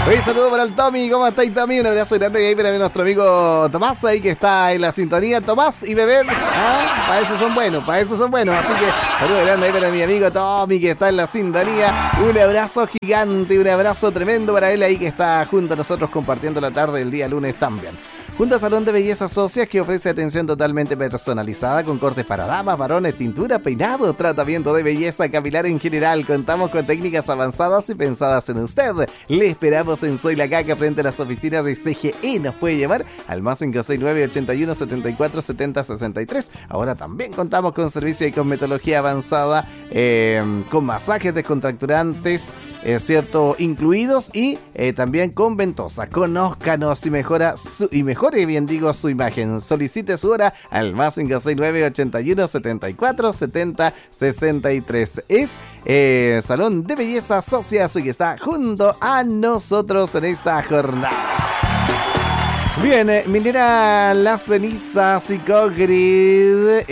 Un saludo para el Tommy, ¿cómo estáis, Tommy? Un abrazo grande ahí para nuestro amigo Tomás ahí que está en la sintonía. Tomás y Beber, para eso son buenos, así que saludo grande ahí para mi amigo Tommy que está en la sintonía. Un abrazo gigante, un abrazo tremendo para él ahí que está junto a nosotros compartiendo la tarde del día lunes también. Junto a Salón de Belleza Socias, que ofrece atención totalmente personalizada con cortes para damas, varones, tintura, peinado, tratamiento de belleza capilar en general. Contamos con técnicas avanzadas y pensadas en usted. Le esperamos en Soy la Caca frente a las oficinas de CGE. Nos puede llamar al más 569 81 74 70 63. Ahora también contamos con servicio de cosmetología avanzada, con masajes descontracturantes, cierto, incluidos y también con ventosa. Conózcanos y mejore bien digo su imagen. Solicite su hora al más 569 81 74 70 63. Es Salón de Belleza Socias que está junto a nosotros en esta jornada. Bien, Minera Las Cenizas y Cogrid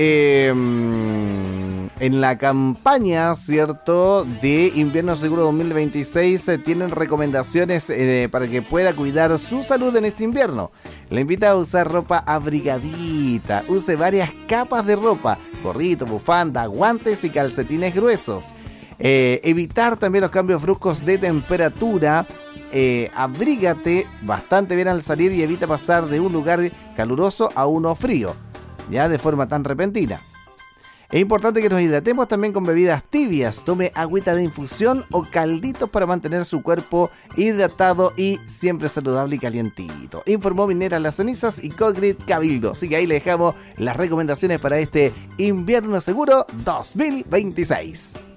en la campaña, ¿cierto?, de Invierno Seguro 2026 tienen recomendaciones para que pueda cuidar su salud en este invierno. Le invita a usar ropa abrigadita, use varias capas de ropa, gorrito, bufanda, guantes y calcetines gruesos. Evitar también los cambios bruscos de temperatura. Abrígate bastante bien al salir y evita pasar de un lugar caluroso a uno frío, ya de forma tan repentina. Es importante que nos hidratemos también con bebidas tibias. Tome agüita de infusión o calditos para mantener su cuerpo hidratado y siempre saludable y calientito. Informó Minera Las Cenizas y Cogrid Cabildo. Así que ahí le dejamos las recomendaciones para este Invierno Seguro 2026.